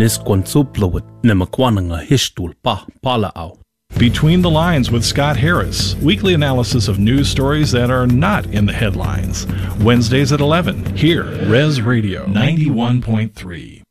nis kwansuplawit na makwananga hishtul pa palaao. Between the Lines with Scott Harris, weekly analysis of news stories that are not in the headlines. Wednesdays at 11, here, Res Radio 91.3.